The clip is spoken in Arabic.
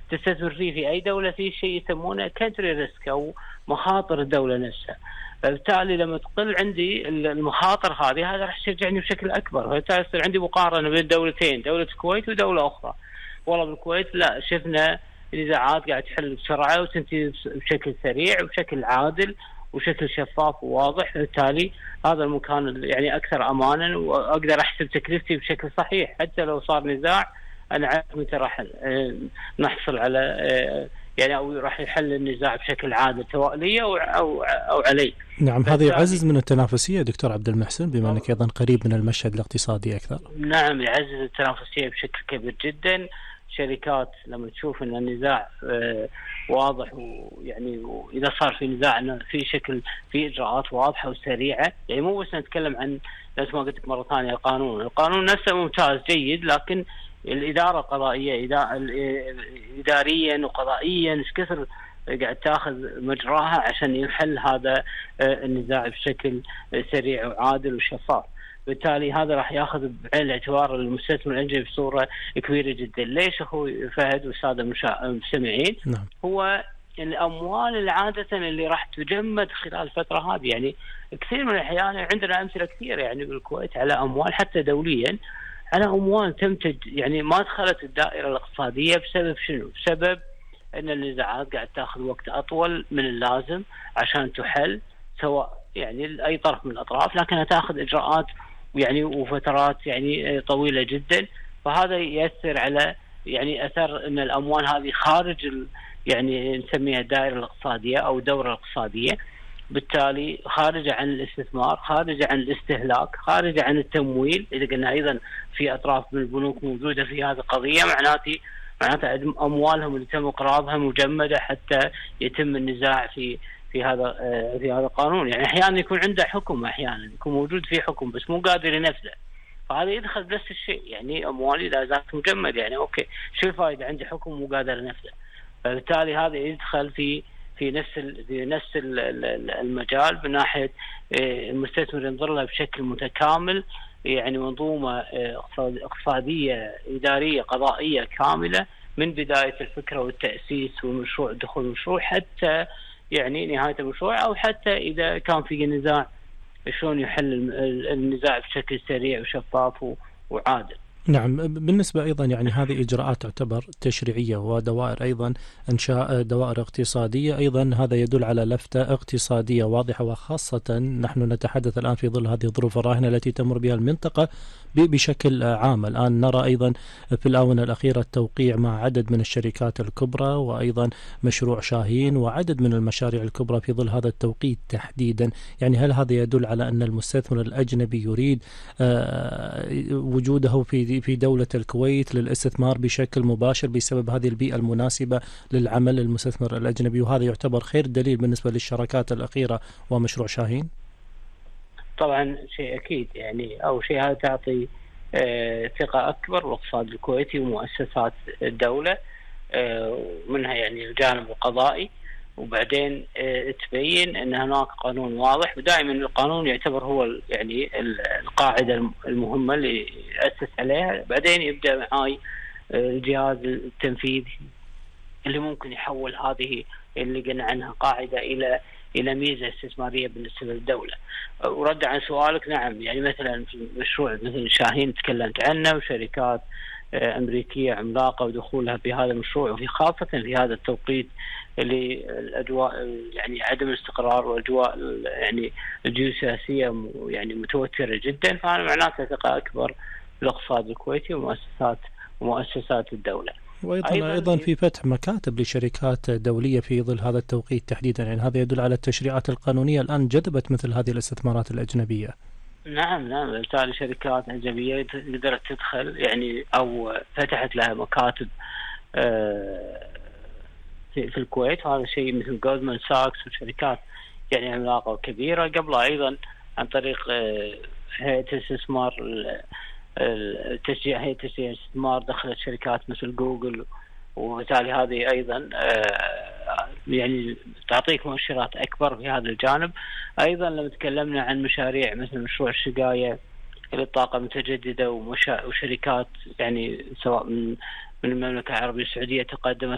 تستثمر فيه في أي دولة في شيء يسمونه كنتري ريسك أو مخاطر الدولة نفسها. فبالتالي لما تقل عندي المخاطر هذه، هذا راح يشجعني بشكل أكبر، فبالتالي يصير عندي مقارنة بين دولتين، دولة الكويت ودولة أخرى. والله بالكويت لا، شفنا النزاعات قاعد تحل بسرعة وتنتهي بشكل سريع وبشكل عادل وشكل شفاف وواضح، بالتالي هذا المكان يعني أكثر أمانا، وأقدر أحسب تكلفتي بشكل صحيح. حتى لو صار نزاع أنا عارف متى راح نحصل على يعني أو راح يحل النزاع بشكل عادل، سواء لي أو علي. نعم، هذا يعزز من التنافسية دكتور عبد المحسن، بما أنك أيضا قريب من المشهد الاقتصادي أكثر. نعم، يعزز التنافسية بشكل كبير جدا. شركات لما تشوف ان النزاع واضح، ويعني واذا صار في نزاع في شكل في اجراءات واضحه وسريعه، يعني مو بس نتكلم عن نفس ما قلت لك مره ثانيه القانون نفسه ممتاز جيد، لكن الاداره القضائيه اداريا وقضائيا ايش كثر قاعد تاخذ مجراها عشان يحل هذا النزاع بشكل سريع وعادل وشفاف. بالتالي هذا راح ياخذ بعين الاعتبار المستثمر الاجنبي بصوره كبيره جدا. ليش اخوي فهد والساده المستمعين؟ نعم. هو الاموال العاده اللي راح تجمد خلال الفتره هذه، يعني كثير من الاحيان عندنا امثله كثير يعني بالكويت على اموال حتى دوليا، على اموال تمتد يعني ما دخلت الدائره الاقتصاديه. بسبب شنو؟ بسبب ان النزاعات قاعد تاخذ وقت اطول من اللازم عشان تحل، سواء يعني اي طرف من الاطراف، لكنها تاخذ اجراءات يعني وفترات يعني طويلة جدا. فهذا يأثر على يعني أثر أن الأموال هذه خارج يعني نسميها الدائرة الاقتصادية أو الدورة الاقتصادية، بالتالي خارجة عن الاستثمار، خارجة عن الاستهلاك، خارجة عن التمويل. إذا قلنا أيضا في أطراف من البنوك موجودة في هذه القضية، معناته أموالهم اللي تم إقراضها مجمدة حتى يتم النزاع في هذا القانون. يعني احيانا يكون عنده حكم، احيانا يكون موجود فيه حكم بس مو قادر ينفذه، فهذا يدخل بنفس الشيء. يعني اموالي لا زالت مجمده، يعني اوكي شو الفائده عندي حكم مو قادر ينفذه؟ فبالتالي هذا يدخل في نفس المجال من ناحيه المستثمر ينظر له بشكل متكامل، يعني منظومه اقتصاديه اداريه قضائيه كامله من بدايه الفكره والتاسيس والمشروع، دخول المشروع حتى يعني نهاية المشروع، أو حتى إذا كان في نزاع شلون يحل النزاع بشكل سريع وشفاف وعادل. نعم، بالنسبة أيضا يعني هذه إجراءات تعتبر تشريعية ودوائر، أيضا إنشاء دوائر اقتصادية، أيضا هذا يدل على لفتة اقتصادية واضحة، وخاصة نحن نتحدث الآن في ظل هذه الظروف الراهنة التي تمر بها المنطقة بشكل عام. الآن نرى أيضا في الآونة الأخيرة التوقيع مع عدد من الشركات الكبرى، وأيضا مشروع شاهين وعدد من المشاريع الكبرى في ظل هذا التوقيت تحديدا. يعني هل هذا يدل على أن المستثمر الأجنبي يريد وجوده في دولة الكويت للاستثمار بشكل مباشر بسبب هذه البيئة المناسبة للعمل للمستثمر الأجنبي، وهذا يعتبر خير دليل بالنسبة للشراكات الأخيرة ومشروع شاهين؟ طبعا شيء أكيد، يعني أو شيء هذا تعطي ثقة أكبر بالاقتصاد الكويتي ومؤسسات الدولة، منها يعني الجانب القضائي، وبعدين تبين أن هناك قانون واضح، ودائما القانون يعتبر هو يعني القاعدة المهمة اللي يأسس عليها. بعدين يبدأ معاي الجهاز التنفيذي اللي ممكن يحول هذه اللي قلنا عنها قاعدة إلى ميزة استثمارية بالنسبة للدولة. ورد عن سؤالك، نعم، يعني مثلا في مشروع مثل شاهين تكلمت عنه، وشركات أمريكية عملاقة ودخولها في هذا المشروع، وفي خاصة في هذا التوقيت اللي الأجواء يعني عدم الاستقرار وأجواء يعني الجيوسياسية يعني متوترة جدا، فأنا معناته ثقة أكبر بالاقتصاد الكويتي ومؤسسات الدولة. وأيضا في فتح مكاتب لشركات دولية في ظل هذا التوقيت تحديدا، يعني هذا يدل على التشريعات القانونية الآن جذبت مثل هذه الاستثمارات الأجنبية. نعم، بالتالي شركات أجنبية قدرت تدخل يعني أو فتحت لها مكاتب في الكويت. هذا شيء مثل جولدمان ساكس وشركات يعني عملاقة وكبيرة. قبلها أيضا عن طريق هيئة الاستثمار هيئة الاستثمار دخلت شركات مثل جوجل، وبالتالي هذه أيضا يعني تعطيك مؤشرات أكبر في هذا الجانب. أيضا لما تكلمنا عن مشاريع مثل مشروع الشقاية للطاقة المتجددة وشركات يعني سواء من المملكة العربية السعودية تقدمت